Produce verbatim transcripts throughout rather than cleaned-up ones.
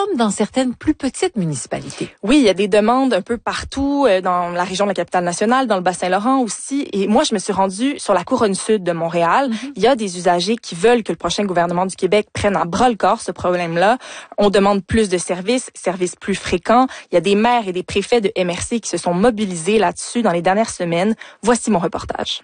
comme dans certaines plus petites municipalités. Oui, il y a des demandes un peu partout, euh, dans la région de la Capitale-Nationale, dans le Bas-Saint-Laurent aussi. Et moi, je me suis rendue sur la couronne sud de Montréal. Mm-hmm. Il y a des usagers qui veulent que le prochain gouvernement du Québec prenne à bras-le-corps ce problème-là. On demande plus de services, services plus fréquents. Il y a des maires et des préfets de M R C qui se sont mobilisés là-dessus dans les dernières semaines. Voici mon reportage.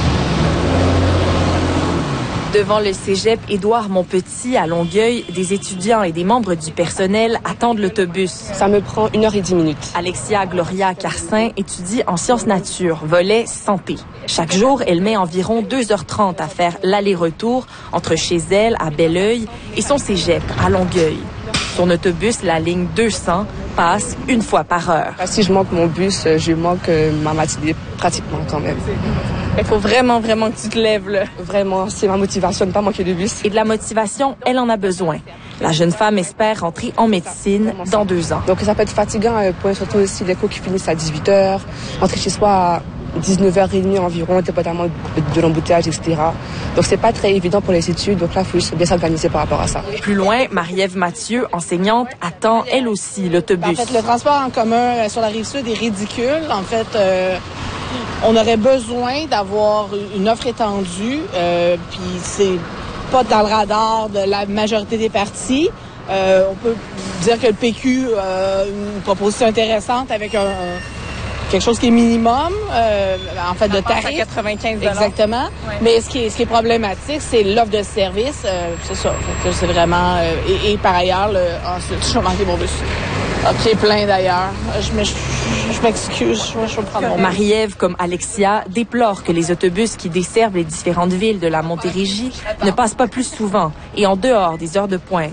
Devant le cégep Édouard-Montpetit à Longueuil, des étudiants et des membres du personnel attendent l'autobus. Ça me prend une heure et dix minutes. Alexia Gloria Carcin étudie en sciences nature, volet santé. Chaque jour, elle met environ deux heures trente à faire l'aller-retour entre chez elle à Belleuil et son cégep à Longueuil. Son autobus, la ligne deux cents, passe une fois par heure. Si je manque mon bus, je manque ma matinée pratiquement quand même. Il faut vraiment, vraiment que tu te lèves, là. Vraiment, c'est ma motivation de ne pas manquer de bus. Et de la motivation, elle en a besoin. La jeune femme espère rentrer en médecine dans deux ans. Donc ça peut être fatigant, pour surtout aussi les cours qui finissent à dix-huit heures, rentrer chez soi à dix-neuf heures trente environ, dépendamment de l'embouteillage, et cetera. Donc c'est pas très évident pour les études, donc là, il faut juste bien s'organiser par rapport à ça. Plus loin, Marie-Ève Mathieu, enseignante, attend elle aussi l'autobus. En fait, le transport en commun sur la Rive-Sud est ridicule. En fait, euh, on aurait besoin d'avoir une offre étendue, euh, puis c'est pas dans le radar de la majorité des partis. Euh, on peut dire que le P Q a une proposition intéressante avec un, un quelque chose qui est minimum, euh, en fait, de tarif. quatre-vingt-quinze dollars. Exactement. Ouais. Mais ce qui est, ce qui est problématique, c'est l'offre de service. Euh, c'est ça. Fait que c'est vraiment... Euh, et, et par ailleurs, le, ensuite, je vais manquer mon bus. Ah, qui est plein d'ailleurs. Je, je, je m'excuse. Je, je vais prendre mon bus. Marie-Ève, comme Alexia, déplore que les autobus qui desservent les différentes villes de la Montérégie ne passent pas plus souvent et en dehors des heures de pointe.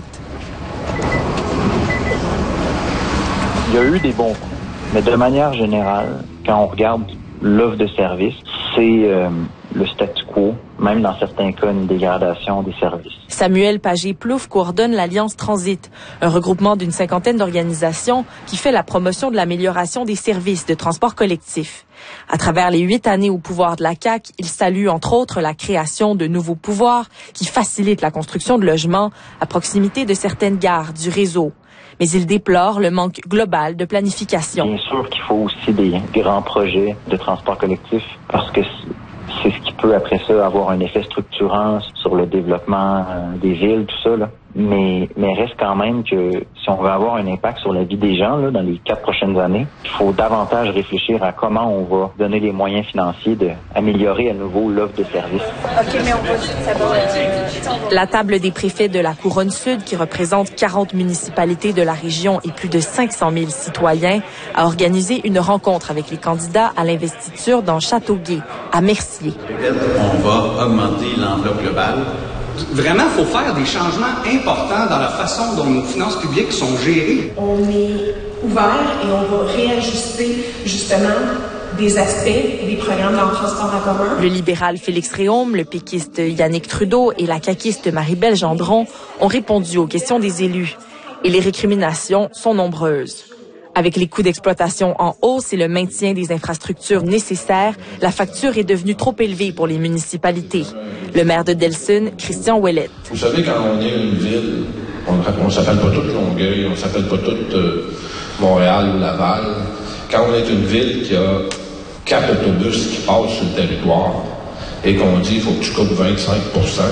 Il y a eu des bons coups. Mais de manière générale, quand on regarde l'offre de service, c'est euh, le statu quo, même dans certains cas, une dégradation des services. Samuel Pagé-Plouffe coordonne l'Alliance Transit, un regroupement d'une cinquantaine d'organisations qui fait la promotion de l'amélioration des services de transport collectif. À travers les huit années au pouvoir de la C A Q, il salue entre autres la création de nouveaux pouvoirs qui facilitent la construction de logements à proximité de certaines gares du réseau. Mais il déplore le manque global de planification. Bien sûr qu'il faut aussi des grands projets de transport collectif parce que c'est ce qui peut après ça avoir un effet structurant sur le développement des villes, tout ça, là. Mais, mais reste quand même que si on veut avoir un impact sur la vie des gens là, dans les quatre prochaines années, il faut davantage réfléchir à comment on va donner les moyens financiers d'améliorer à nouveau l'offre de services. OK, mais on va... Ça va euh... La table des préfets de la Couronne Sud, qui représente quarante municipalités de la région et plus de cinq cent mille citoyens, a organisé une rencontre avec les candidats à l'investiture dans Châteauguay, à Mercier. On va augmenter l'enveloppe globale. Vraiment, il faut faire des changements importants dans la façon dont nos finances publiques sont gérées. On est ouvert et on va réajuster justement des aspects des programmes dans le transport en commun. Le libéral Félix Réaume, le péquiste Yannick Trudeau et la caquiste Marie-Belle Gendron ont répondu aux questions des élus. Et les récriminations sont nombreuses. Avec les coûts d'exploitation en hausse et le maintien des infrastructures nécessaires, la facture est devenue trop élevée pour les municipalités. Le maire de Delson, Christian Ouellette. Vous savez, quand on est une ville, on ne s'appelle pas toute Longueuil, on ne s'appelle pas toute euh, Montréal ou Laval. Quand on est une ville qui a quatre autobus qui passent sur le territoire et qu'on dit qu'il faut que tu coupes vingt-cinq pour cent,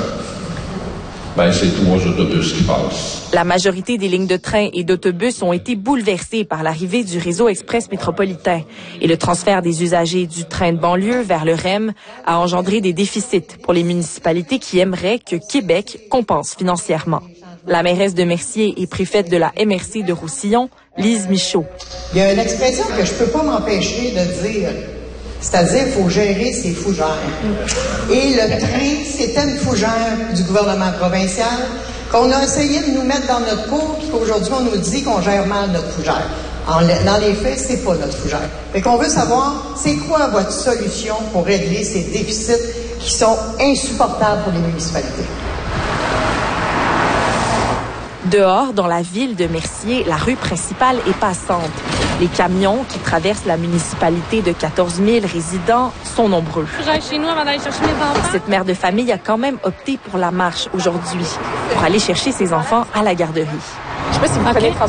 ben c'est trois autobus qui passent. La majorité des lignes de train et d'autobus ont été bouleversées par l'arrivée du réseau express métropolitain. Et le transfert des usagers du train de banlieue vers le R E M a engendré des déficits pour les municipalités qui aimeraient que Québec compense financièrement. La mairesse de Mercier et préfète de la M R C de Roussillon, Lise Michaud. Il y a une expression que je peux pas m'empêcher de dire. C'est-à-dire qu'il faut gérer ses fougères. Et le train, c'était une fougère du gouvernement provincial qu'on a essayé de nous mettre dans notre peau, puis qu'aujourd'hui, on nous dit qu'on gère mal notre fougère. En, dans les faits, c'est pas notre fougère. Fait qu'on veut savoir, c'est quoi votre solution pour régler ces déficits qui sont insupportables pour les municipalités? Dehors, dans la ville de Mercier, la rue principale est passante. Les camions qui traversent la municipalité de quatorze mille résidents sont nombreux. J'aille chez nous avant d'aller chercher mes enfants. Cette mère de famille a quand même opté pour la marche aujourd'hui, pour aller chercher ses enfants à la garderie. Je sais pas si vous prenez le transport